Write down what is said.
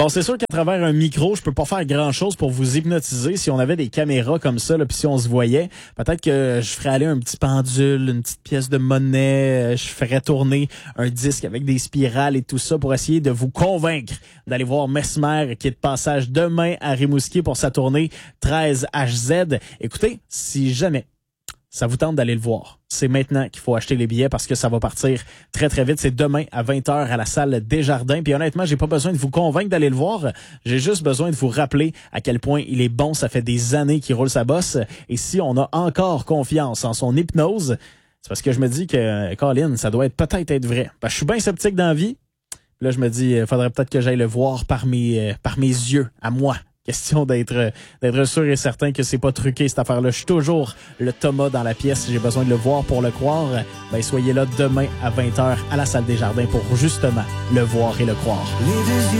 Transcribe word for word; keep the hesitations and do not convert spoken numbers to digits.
Bon, c'est sûr qu'à travers un micro, je peux pas faire grand-chose pour vous hypnotiser. Si on avait des caméras comme ça, là, puis si on se voyait, peut-être que je ferais aller un petit pendule, une petite pièce de monnaie, je ferais tourner un disque avec des spirales et tout ça pour essayer de vous convaincre d'aller voir Mesmer qui est de passage demain à Rimouski pour sa tournée treize H Z. Écoutez, si jamais ça vous tente d'aller le voir, c'est maintenant qu'il faut acheter les billets parce que ça va partir très, très vite. C'est demain à vingt heures à la salle Desjardins. Puis honnêtement, j'ai pas besoin de vous convaincre d'aller le voir. J'ai juste besoin de vous rappeler à quel point il est bon. Ça fait des années qu'il roule sa bosse. Et si on a encore confiance en son hypnose, c'est parce que je me dis que, Colin, ça doit être peut-être être vrai. Parce que je suis bien sceptique dans la vie. Puis là, je me dis, il faudrait peut-être que j'aille le voir par mes, par mes yeux, à moi. Question d'être d'être sûr et certain que c'est pas truqué cette affaire-là. Je suis toujours le Thomas dans la pièce. J'ai besoin de le voir pour le croire. Ben soyez là demain à vingt heures à la salle Desjardins pour justement le voir et le croire.